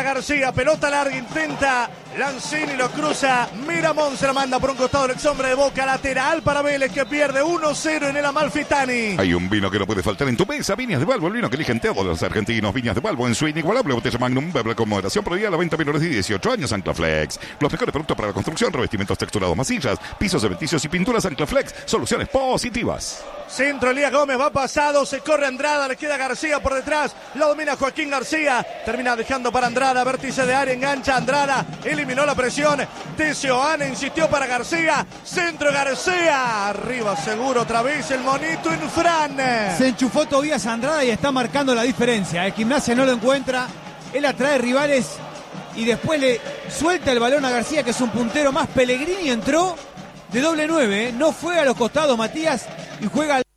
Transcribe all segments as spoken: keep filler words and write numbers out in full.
García, pelota larga, intenta Lanzini, lo cruza, Miramón se la manda por un costado el ex hombre de Boca, lateral para Vélez que pierde uno cero en el Amalfitani. Hay un vino que no puede faltar en tu mesa, Viñas de Balbo, el vino que eligen todos los argentinos. Viñas de Balbo en su inigualable botella Magnum, beber con moderación, prohibida a la venta menores de dieciocho años. Anclaflex, los mejores productos para la construcción, revestimientos texturados, masillas, pisos cementicios y pinturas. Anclaflex, soluciones positivas. Centro, Elías Gómez va pasado, se corre Andrada, le queda García por detrás, la domina Joaquín García, termina dejando para Andrada, vértice de área, engancha Andrada, eliminó la presión, Teseoane insistió para García, centro García, arriba seguro otra vez el monito Infran. Se enchufó Tobías Andrada y está marcando la diferencia, el Gimnasia no lo encuentra, él atrae rivales y después le suelta el balón a García, que es un puntero más. Pellegrini entró de doble nueve, ¿eh? No fue a los costados Matías y juega al...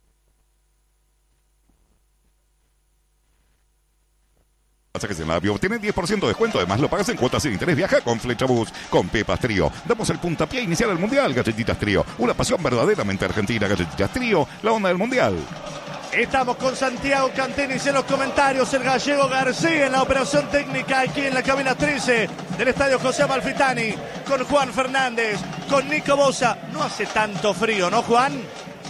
Pasajes en Labio, tiene diez por ciento de descuento, además lo pagas en cuotas sin interés. Viaja con Flechabús, con Pepas Trío. Damos el puntapié inicial al Mundial. Galletitas Trío, una pasión verdaderamente argentina. Galletitas Trío, la onda del Mundial. Estamos con Santiago Cantenis en los comentarios, el gallego García en la operación técnica aquí en la cabina trece del estadio José Amalfitani, con Juan Fernández, con Nico Bosa. No hace tanto frío, ¿no, Juan?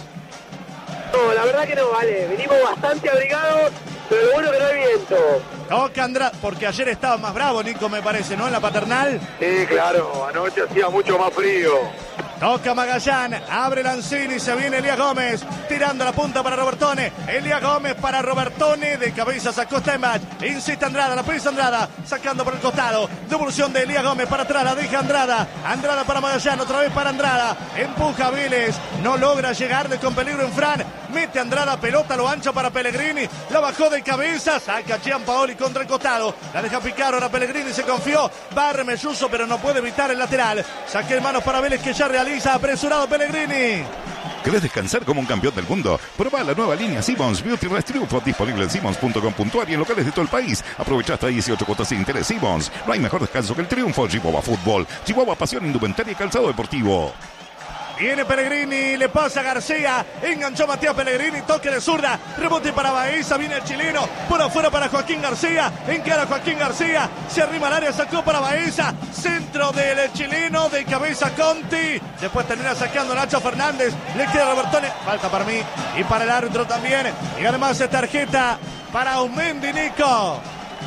No, la verdad que no, vale. Venimos bastante abrigados, pero lo bueno que no hay viento. Toca Andrada, porque ayer estaba más bravo, Nico, me parece, ¿no? En la Paternal. Sí, claro, anoche hacía mucho más frío. Toca Magallán, abre Lanzini, se viene Elías Gómez, tirando la punta para Robertone. Elías Gómez para Robertone, de cabeza sacó Steinbach, insiste Andrada, la pisa Andrada, sacando por el costado. Devolución de Elías Gómez para atrás, la deja Andrada. Andrada para Magallán, otra vez para Andrada. Empuja Vélez, no logra llegar de con peligro en Fran. Mete Andrada, pelota, lo ancho para Pellegrini, la bajó de cabeza, saca Gianpaoli contra el costado. La deja picar, ahora Pellegrini se confió, barre Melluso, pero no puede evitar el lateral. Saque en manos para Vélez que ya realiza. Apresurado Pellegrini. ¿Querés descansar como un campeón del mundo? Probá la nueva línea Simmons Beauty Rest Triunfo, disponible en simmons punto com punto a r y en locales de todo el país. Aprovecha hasta dieciocho cuotas sin interés. Simmons, no hay mejor descanso que el triunfo. Chihuahua Fútbol, Chihuahua Pasión, Indumentaria y Calzado Deportivo. Viene Pellegrini, le pasa a García, enganchó Matías Pellegrini, toque de zurda, rebote para Baeza, viene el chileno, por afuera para Joaquín García, encara Joaquín García, se arrima al área, sacó para Baeza, centro del chileno, de cabeza Conti, después termina sacando Nacho Fernández, le queda Robertone, falta para mí y para el árbitro también, y además es tarjeta para Aumendi, Nico.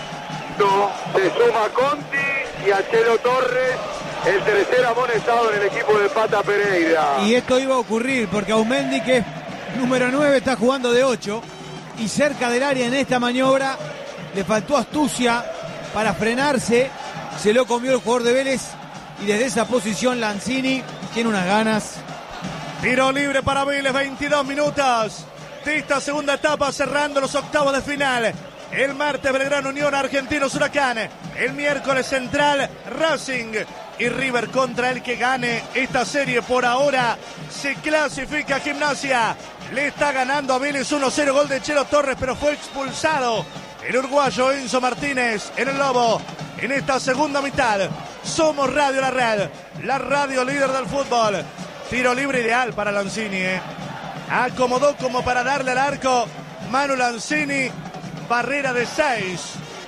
No, se suma Conti y a Chelo Torres, el tercer amonestado en el equipo de Pata Pereira. Y esto iba a ocurrir porque Aumendi, que es número nueve, está jugando de ocho y cerca del área en esta maniobra le faltó astucia para frenarse, se lo comió el jugador de Vélez y desde esa posición Lanzini tiene unas ganas. Tiro libre para Vélez, veintidós minutos de esta segunda etapa, cerrando los octavos de final. El martes Belgrano Unión, Argentinos Huracán. El miércoles Central, Racing y River. Contra el que gane esta serie por ahora se clasifica Gimnasia. Le está ganando a Vélez uno cero, gol de Chelo Torres, pero fue expulsado el uruguayo Enzo Martínez en el Lobo. En esta segunda mitad somos Radio La Red, la radio líder del fútbol. Tiro libre ideal para Lanzini, ¿eh? Acomodó como para darle al arco Manu Lanzini. Barrera de seis.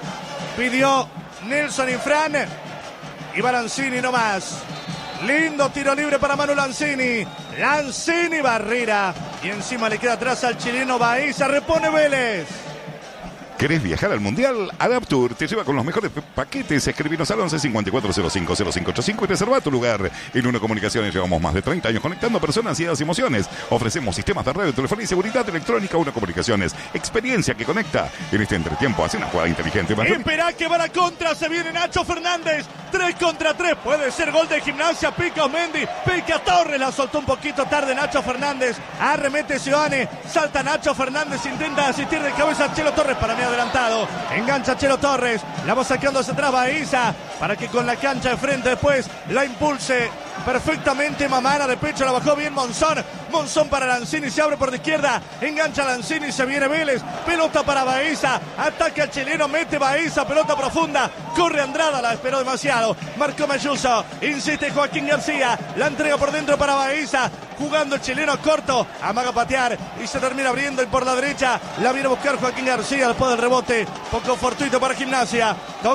Pidió Nelson Infran. Y va Lanzini nomás. Lindo tiro libre para Manu Lanzini. Lanzini, barrera. Y encima le queda atrás al chileno Baeza. Repone Vélez. ¿Querés viajar al Mundial? Adaptur te lleva con los mejores paquetes. Escribinos al once cincuenta y cuatro cero cinco cero cinco ochenta y cinco y reserva tu lugar. En Una Comunicaciones llevamos más de treinta años conectando personas, ideas y emociones. Ofrecemos sistemas de radio, telefonía y seguridad electrónica. Una Comunicaciones, experiencia que conecta. En este entretiempo hace una jugada inteligente. Espera que va la contra, se viene Nacho Fernández. tres contra tres, puede ser gol de Gimnasia. Pica Mendy, pica Torres, la soltó un poquito tarde Nacho Fernández. Arremete Sioane, salta Nacho Fernández, intenta asistir de cabeza a Chelo Torres, para mí adelantado, engancha Chelo Torres, la va sacando hacia atrás Baeza, para que con la cancha de frente después la impulse perfectamente Mamana, de pecho la bajó bien Monzón, Monzón para Lanzini, se abre por la izquierda, engancha Lanzini, se viene Vélez, pelota para Baeza, ataca el chileno, mete Baeza, pelota profunda, corre Andrada, la esperó demasiado, marcó Melluso, insiste Joaquín García, la entrega por dentro para Baeza, jugando el chileno corto, amaga patear y se termina abriendo y por la derecha la viene a buscar Joaquín García después del rebote, poco fortuito para Gimnasia.